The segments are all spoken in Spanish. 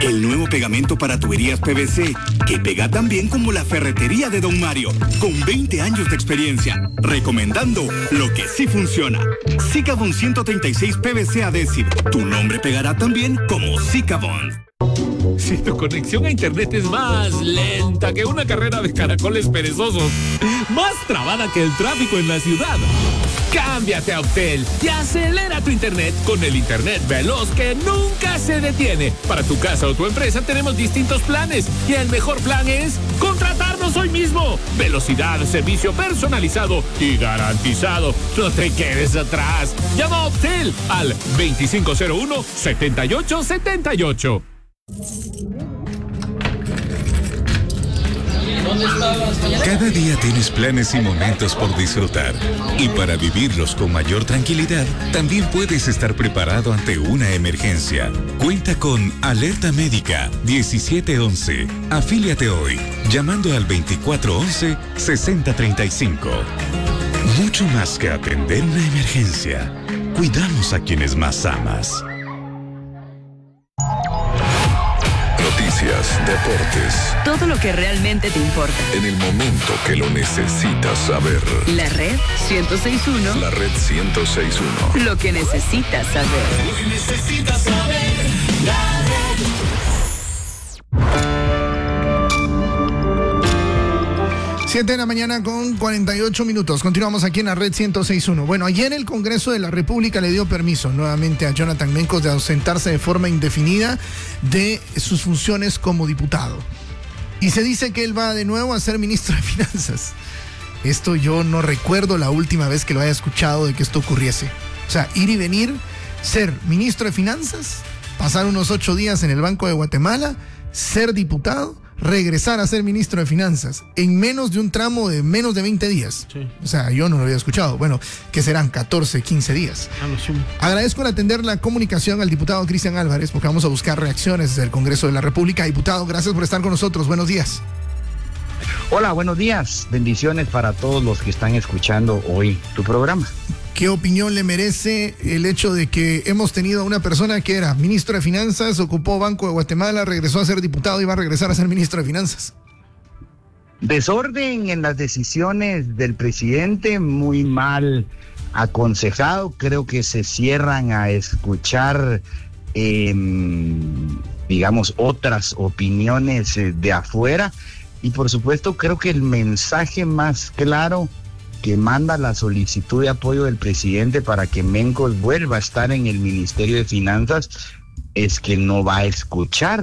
El nuevo pegamento para tuberías PVC, que pega tan bien como la ferretería de Don Mario, con 20 años de experiencia, recomendando lo que sí funciona. Sikabond 136 PVC Adhesive, tu nombre pegará tan bien como Sikabond. Si tu conexión a internet es más lenta que una carrera de caracoles perezosos, más trabada que el tráfico en la ciudad, cámbiate a Optel y acelera tu internet con el internet veloz que nunca se detiene. Para tu casa o tu empresa tenemos distintos planes y el mejor plan es contratarnos hoy mismo. Velocidad, servicio personalizado y garantizado. No te quedes atrás. Llama a Optel al 2501-7878. Cada día tienes planes y momentos por disfrutar. Y para vivirlos con mayor tranquilidad, también puedes estar preparado ante una emergencia. Cuenta con Alerta Médica 1711. Afíliate hoy, llamando al 2411-6035. Mucho más que atender una emergencia, cuidamos a quienes más amas. Noticias, deportes. Todo lo que realmente te importa. En el momento que lo necesitas saber. La Red 106.1. La Red 106.1. Lo que necesitas saber. Lo que necesitas saber. La Red. 7 de la mañana con 48 minutos. Continuamos aquí en la Red 106.1. Bueno, ayer el Congreso de la República le dio permiso nuevamente a Jonathan Mencos de ausentarse de forma indefinida de sus funciones como diputado. Y se dice que él va de nuevo a ser ministro de Finanzas. Esto yo no recuerdo la última vez que lo haya escuchado de que esto ocurriese. O sea, ir y venir, ser ministro de Finanzas, pasar unos 8 días en el Banco de Guatemala, ser diputado, regresar a ser ministro de Finanzas en menos de un tramo de menos de 20 días. Sí. O sea, yo no lo había escuchado. Bueno, que serán 14, 15 días. Agradezco el atender la comunicación al diputado Cristian Álvarez, porque vamos a buscar reacciones del Congreso de la República. Diputado, gracias por estar con nosotros. Buenos días. Hola, buenos días. Bendiciones para todos los que están escuchando hoy tu programa. ¿Qué opinión le merece el hecho de que hemos tenido a una persona que era ministro de Finanzas, ocupó Banco de Guatemala, regresó a ser diputado y va a regresar a ser ministro de Finanzas? Desorden en las decisiones del presidente, muy mal aconsejado. Creo que se cierran a escuchar, digamos, otras opiniones de afuera. Y por supuesto, creo que el mensaje más claro que manda la solicitud de apoyo del presidente para que Mencos vuelva a estar en el Ministerio de Finanzas es que no va a escuchar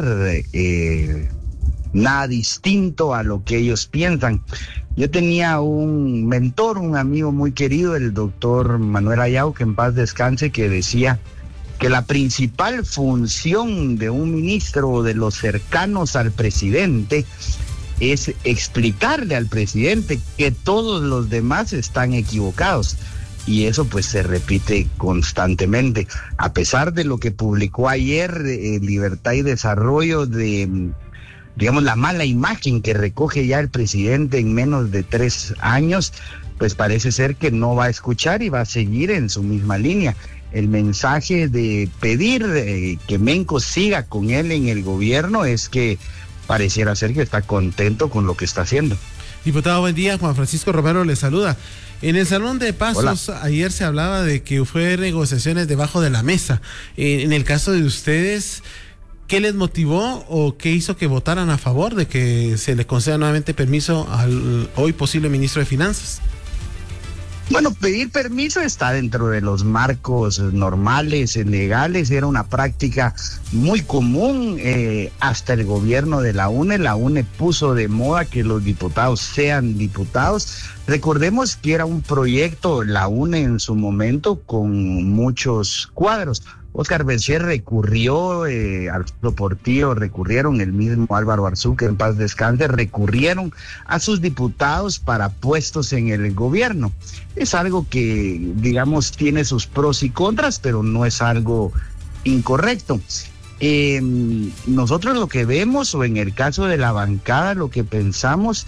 nada distinto a lo que ellos piensan. Yo tenía un mentor, un amigo muy querido, el doctor Manuel Ayau, que en paz descanse, que decía que la principal función de un ministro, de los cercanos al presidente, es explicarle al presidente que todos los demás están equivocados. Y eso pues se repite constantemente. A pesar de lo que publicó ayer Libertad y Desarrollo de, digamos, la mala imagen que recoge ya el presidente en menos de 3 años, pues parece ser que no va a escuchar y va a seguir en su misma línea. El mensaje de pedir que Mencos siga con él en el gobierno es que pareciera ser que está contento con lo que está haciendo. Diputado, buen día. Juan Francisco Romero le saluda. En el Salón de Pasos, hola, ayer se hablaba de que fue negociaciones debajo de la mesa. En el caso de ustedes, ¿qué les motivó o qué hizo que votaran a favor de que se les conceda nuevamente permiso al hoy posible ministro de Finanzas? Bueno, pedir permiso está dentro de los marcos normales, legales. Era una práctica muy común hasta el gobierno de la UNE. La UNE puso de moda que los diputados sean diputados. Recordemos que era un proyecto, la UNE en su momento, con muchos cuadros. Óscar Bencher recurrió, Arturo Portillo recurrieron, el mismo Álvaro Arzú, que en paz descanse, recurrieron a sus diputados para puestos en el gobierno. Es algo que, digamos, tiene sus pros y contras, pero no es algo incorrecto. Nosotros lo que vemos, o en el caso de la bancada, lo que pensamos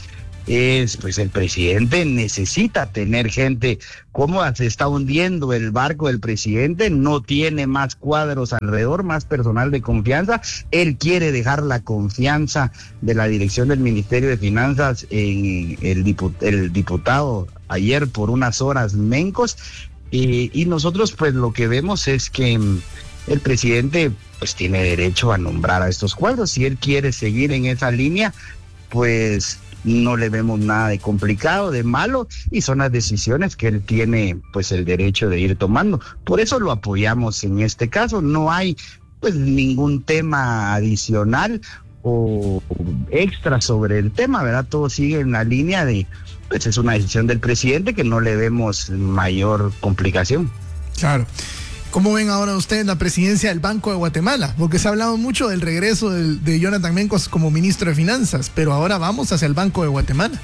pues el presidente necesita tener gente cómoda. Se está hundiendo el barco del presidente, no tiene más cuadros alrededor, más personal de confianza. Él quiere dejar la confianza de la dirección del Ministerio de Finanzas en el diputado ayer por unas horas Mencos, y nosotros pues lo que vemos es que el presidente pues tiene derecho a nombrar a estos cuadros. Si él quiere seguir en esa línea, pues no le vemos nada de complicado, de malo, y son las decisiones que él tiene pues el derecho de ir tomando. Por eso lo apoyamos en este caso. No hay pues ningún tema adicional o extra sobre el tema, ¿verdad? Todo sigue en la línea de, pues es una decisión del presidente que no le vemos mayor complicación. Claro. ¿Cómo ven ahora ustedes la presidencia del Banco de Guatemala? Porque se ha hablado mucho del regreso de Jonathan Mencos como ministro de Finanzas, pero ahora vamos hacia el Banco de Guatemala.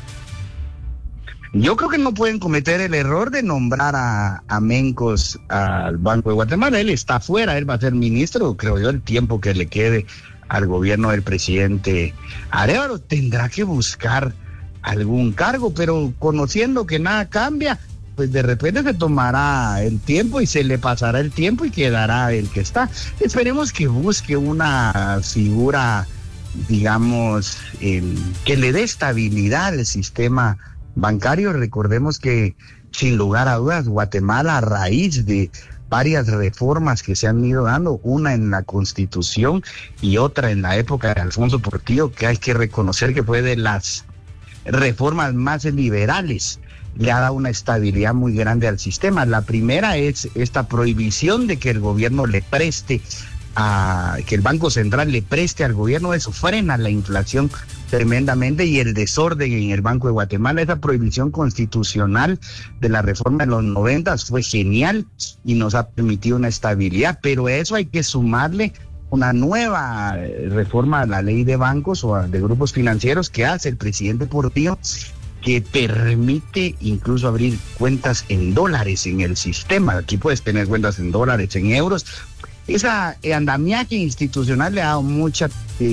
Yo creo que no pueden cometer el error de nombrar a Mencos al Banco de Guatemala. Él está afuera, él va a ser ministro, creo yo, el tiempo que le quede al gobierno del presidente Arévalo. Tendrá que buscar algún cargo, pero conociendo que nada cambia, pues de repente se tomará el tiempo y se le pasará el tiempo y quedará el que está. Esperemos que busque una figura, digamos, que le dé estabilidad al sistema bancario. Recordemos que, sin lugar a dudas, Guatemala, a raíz de varias reformas que se han ido dando, una en la Constitución y otra en la época de Alfonso Portillo, que hay que reconocer que fue de las reformas más liberales, le ha dado una estabilidad muy grande al sistema. La primera es esta prohibición de que el gobierno le preste que el Banco Central le preste al gobierno. Eso frena la inflación tremendamente y el desorden en el Banco de Guatemala. Esa prohibición constitucional de la reforma de los 90 fue genial y nos ha permitido una estabilidad, pero a eso hay que sumarle una nueva reforma a la ley de bancos o de grupos financieros que hace el presidente Portillo, que permite incluso abrir cuentas en dólares en el sistema. Aquí puedes tener cuentas en dólares, en euros. Esa andamiaje institucional le ha dado mucha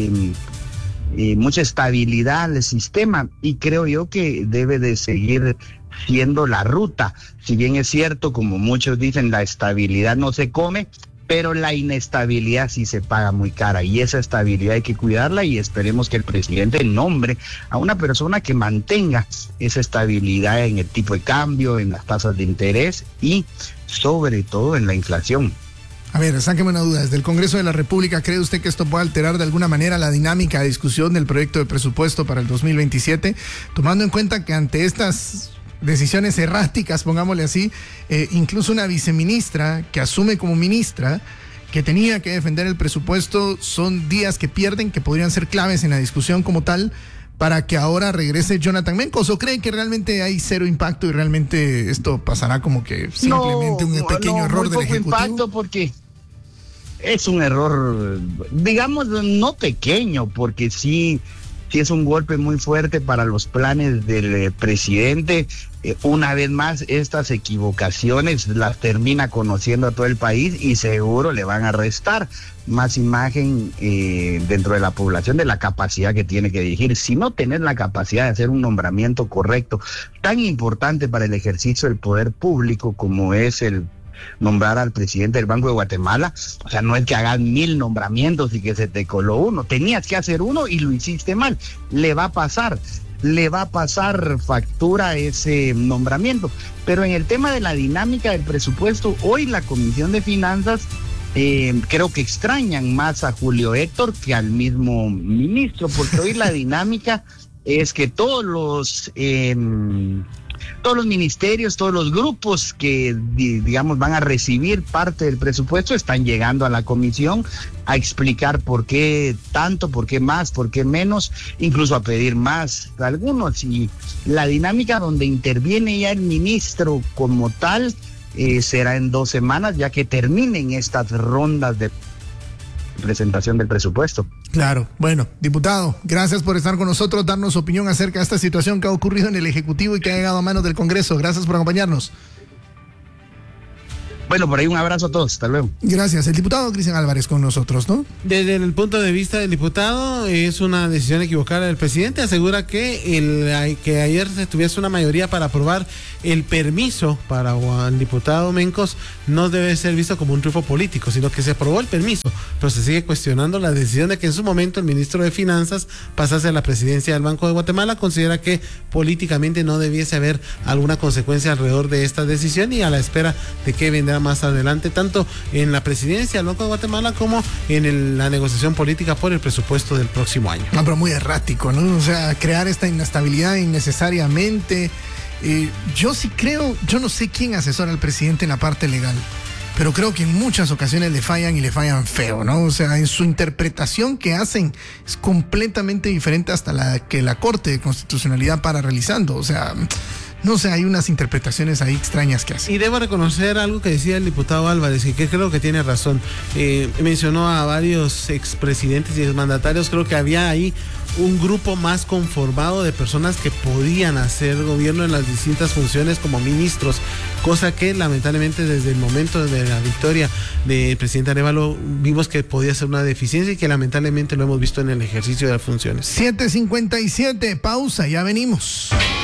estabilidad al sistema y creo yo que debe de seguir siendo la ruta. Si bien es cierto, como muchos dicen, la estabilidad no se come, pero la inestabilidad sí se paga muy cara y esa estabilidad hay que cuidarla, y esperemos que el presidente nombre a una persona que mantenga esa estabilidad en el tipo de cambio, en las tasas de interés y sobre todo en la inflación. A ver, sáqueme una duda. Desde el Congreso de la República, ¿cree usted que esto puede alterar de alguna manera la dinámica de discusión del proyecto de presupuesto para el 2027, tomando en cuenta que ante estas decisiones erráticas, pongámosle así, incluso una viceministra que asume como ministra, que tenía que defender el presupuesto, son días que pierden, que podrían ser claves en la discusión como tal, para que ahora regrese Jonathan Mencos? ¿O creen que realmente hay cero impacto y realmente esto pasará como que simplemente un pequeño error del Ejecutivo? No, impacto porque es un error, digamos, no pequeño, porque sí es un golpe muy fuerte para los planes del presidente. Una vez más, estas equivocaciones las termina conociendo a todo el país y seguro le van a restar más imagen dentro de la población de la capacidad que tiene que dirigir. Si no tenés la capacidad de hacer un nombramiento correcto, tan importante para el ejercicio del poder público como es el nombrar al presidente del Banco de Guatemala, o sea, no es que hagas 1000 nombramientos y que se te coló uno, tenías que hacer uno y lo hiciste mal. Le va a pasar factura ese nombramiento. Pero en el tema de la dinámica del presupuesto, hoy la Comisión de Finanzas creo que extrañan más a Julio Héctor que al mismo ministro, porque hoy la dinámica es que todos los ministerios, todos los grupos que, digamos, van a recibir parte del presupuesto están llegando a la comisión a explicar por qué tanto, por qué más, por qué menos, incluso a pedir más a algunos. Y la dinámica donde interviene ya el ministro como tal será en 2 semanas, ya que terminen estas rondas de presentación del presupuesto. Claro. Bueno, diputado, gracias por estar con nosotros, darnos su opinión acerca de esta situación que ha ocurrido en el Ejecutivo y que ha llegado a manos del Congreso. Gracias por acompañarnos. Bueno, por ahí un abrazo a todos, hasta luego. Gracias. El diputado Cristian Álvarez con nosotros, ¿no? Desde el punto de vista del diputado, es una decisión equivocada del presidente. Asegura que que ayer se tuviese una mayoría para aprobar el permiso para el diputado Mencos no debe ser visto como un triunfo político, sino que se aprobó el permiso, pero se sigue cuestionando la decisión de que en su momento el ministro de Finanzas pasase a la presidencia del Banco de Guatemala. Considera que políticamente no debiese haber alguna consecuencia alrededor de esta decisión y a la espera de que vendrá más adelante, tanto en la presidencia del Banco de Guatemala como en la negociación política por el presupuesto del próximo año. No, pero muy errático, ¿no? O sea, crear esta inestabilidad innecesariamente. Yo sí creo, yo no sé quién asesora al presidente en la parte legal, pero creo que en muchas ocasiones le fallan y le fallan feo, ¿no? O sea, en su interpretación que hacen es completamente diferente hasta la que la Corte de Constitucionalidad para realizando. O sea, no sé, hay unas interpretaciones ahí extrañas que hacen. Y debo reconocer algo que decía el diputado Álvarez, y que creo que tiene razón. Mencionó a varios expresidentes y exmandatarios. Creo que había ahí un grupo más conformado de personas que podían hacer gobierno en las distintas funciones como ministros, cosa que lamentablemente desde el momento de la victoria del presidente Arévalo vimos que podía ser una deficiencia y que lamentablemente lo hemos visto en el ejercicio de las funciones. 7:57, pausa, ya venimos.